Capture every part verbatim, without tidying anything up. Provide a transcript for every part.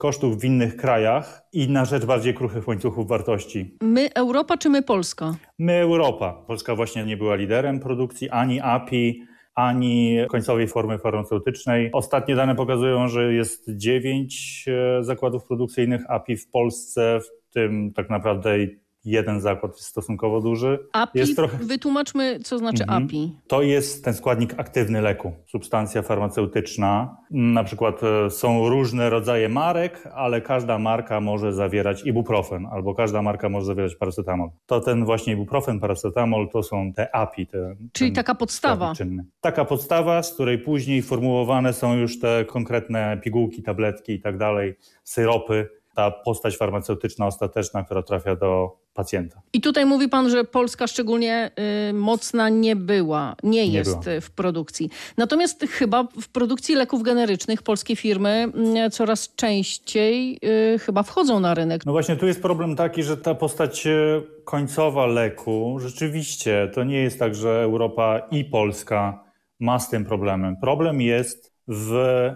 kosztów w innych krajach i na rzecz bardziej kruchych łańcuchów wartości. My Europa czy my Polska? My Europa. Polska właśnie nie była liderem produkcji ani A P I, ani końcowej formy farmaceutycznej. Ostatnie dane pokazują, że jest dziewięć zakładów produkcyjnych A P I w Polsce, w tym tak naprawdę jeden zakład jest stosunkowo duży. A P I, jest trochę... wytłumaczmy, co znaczy mhm. A P I. To jest ten składnik aktywny leku, substancja farmaceutyczna. Na przykład są różne rodzaje marek, ale każda marka może zawierać ibuprofen, albo każda marka może zawierać paracetamol. To ten właśnie ibuprofen, paracetamol to są te A P I. Te, Czyli taka podstawa. Czynny. Taka podstawa, z której później formułowane są już te konkretne pigułki, tabletki i tak dalej, syropy. Ta postać farmaceutyczna ostateczna, która trafia do pacjenta. I tutaj mówi pan, że Polska szczególnie y, mocna nie była, nie, nie jest była. w produkcji. Natomiast chyba w produkcji leków generycznych polskie firmy y, coraz częściej y, chyba wchodzą na rynek. No właśnie tu jest problem taki, że ta postać końcowa leku, rzeczywiście to nie jest tak, że Europa i Polska ma z tym problemem. Problem jest w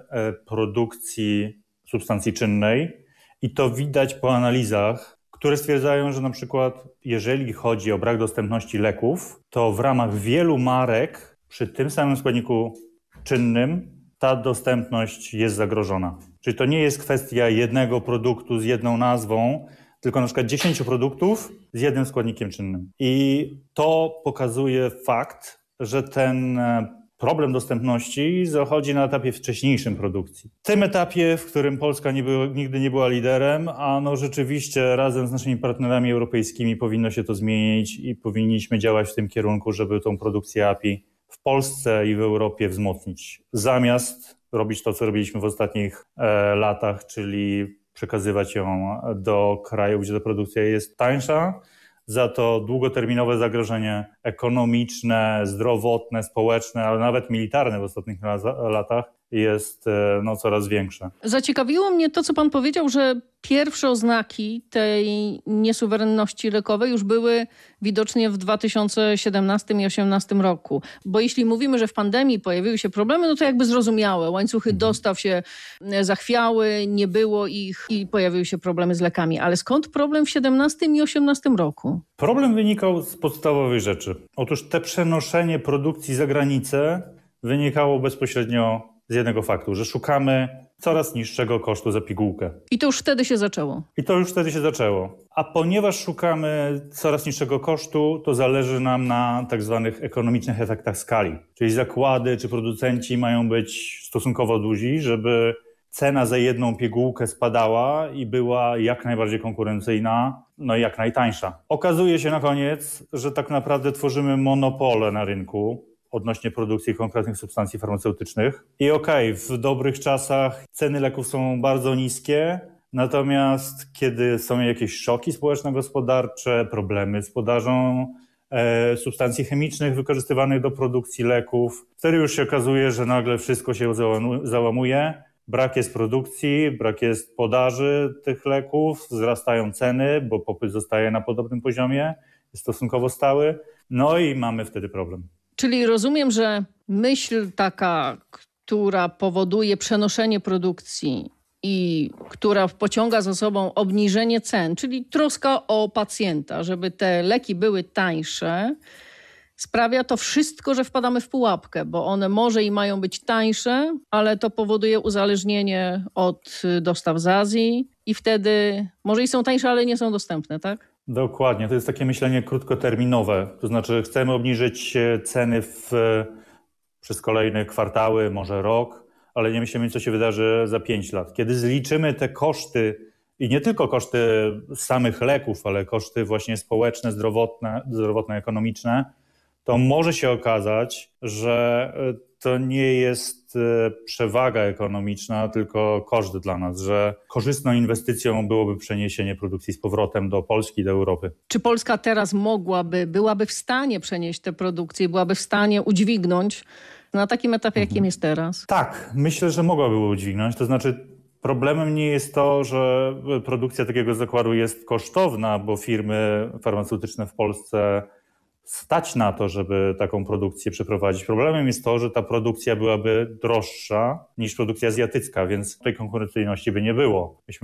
produkcji substancji czynnej, i to widać po analizach, które stwierdzają, że na przykład jeżeli chodzi o brak dostępności leków, to w ramach wielu marek przy tym samym składniku czynnym ta dostępność jest zagrożona. Czyli to nie jest kwestia jednego produktu z jedną nazwą, tylko na przykład dziesięciu produktów z jednym składnikiem czynnym. I to pokazuje fakt, że ten problem dostępności zachodzi na etapie wcześniejszym produkcji. W tym etapie, w którym Polska nie było, nigdy nie była liderem, a no rzeczywiście razem z naszymi partnerami europejskimi powinno się to zmienić i powinniśmy działać w tym kierunku, żeby tą produkcję A P I w Polsce i w Europie wzmocnić. Zamiast robić to, co robiliśmy w ostatnich e, latach, czyli przekazywać ją do krajów, gdzie ta produkcja jest tańsza, za to długoterminowe zagrożenie ekonomiczne, zdrowotne, społeczne, ale nawet militarne w ostatnich latach jest no, coraz większe. Zaciekawiło mnie to, co pan powiedział, że pierwsze oznaki tej niesuwerenności lekowej już były widocznie w dwa tysiące siedemnastym i osiemnastym roku. Bo jeśli mówimy, że w pandemii pojawiły się problemy, no to jakby zrozumiałe. Łańcuchy mhm. dostaw się zachwiały, nie było ich i pojawiły się problemy z lekami. Ale skąd problem w siedemnastym i osiemnastym roku? Problem wynikał z podstawowej rzeczy. Otóż te przenoszenie produkcji za granicę wynikało bezpośrednio z jednego faktu, że szukamy coraz niższego kosztu za pigułkę. I to już wtedy się zaczęło. I to już wtedy się zaczęło. A ponieważ szukamy coraz niższego kosztu, to zależy nam na tak zwanych ekonomicznych efektach skali. Czyli zakłady czy producenci mają być stosunkowo duzi, żeby cena za jedną pigułkę spadała i była jak najbardziej konkurencyjna, no i jak najtańsza. Okazuje się na koniec, że tak naprawdę tworzymy monopole na rynku odnośnie produkcji konkretnych substancji farmaceutycznych. I okej, okay, w dobrych czasach ceny leków są bardzo niskie, natomiast kiedy są jakieś szoki społeczno-gospodarcze, problemy z podażą e, substancji chemicznych wykorzystywanych do produkcji leków, wtedy już się okazuje, że nagle wszystko się załamuje. Brak jest produkcji, brak jest podaży tych leków, wzrastają ceny, bo popyt zostaje na podobnym poziomie, jest stosunkowo stały, no i mamy wtedy problem. Czyli rozumiem, że myśl taka, która powoduje przenoszenie produkcji i która pociąga za sobą obniżenie cen, czyli troska o pacjenta, żeby te leki były tańsze, sprawia to wszystko, że wpadamy w pułapkę, bo one może i mają być tańsze, ale to powoduje uzależnienie od dostaw z Azji i wtedy może i są tańsze, ale nie są dostępne, tak? Dokładnie, to jest takie myślenie krótkoterminowe, to znaczy chcemy obniżyć ceny w, przez kolejne kwartały, może rok, ale nie myślimy, co się wydarzy za pięć lat. Kiedy zliczymy te koszty i nie tylko koszty samych leków, ale koszty właśnie społeczne, zdrowotne, zdrowotne, ekonomiczne, to może się okazać, że to nie jest przewaga ekonomiczna, tylko koszt dla nas, że korzystną inwestycją byłoby przeniesienie produkcji z powrotem do Polski, do Europy. Czy Polska teraz mogłaby, byłaby w stanie przenieść tę produkcję, byłaby w stanie udźwignąć na takim etapie, jakim mhm. jest teraz? Tak, myślę, że mogłaby udźwignąć. To znaczy problemem nie jest to, że produkcja takiego zakładu jest kosztowna, bo firmy farmaceutyczne w Polsce stać na to, żeby taką produkcję przeprowadzić. Problemem jest to, że ta produkcja byłaby droższa niż produkcja azjatycka, więc tej konkurencyjności by nie było. Myśmy